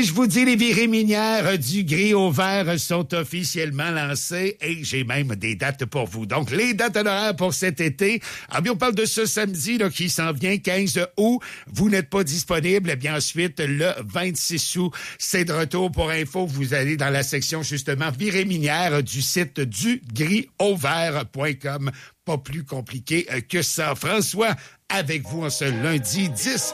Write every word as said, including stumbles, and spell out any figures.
Je vous dis, les virées minières du gris au vert sont officiellement lancées et j'ai même des dates pour vous. Donc, les dates honoraires pour cet été. Ah bien, on parle de ce samedi là, qui s'en vient, quinze août. Vous n'êtes pas disponible. Eh bien, ensuite, le vingt-six août, c'est de retour pour info. Vous allez dans la section, justement, virées minières du site du gris au vert point com. Pas plus compliqué que ça. François, avec vous en ce lundi dix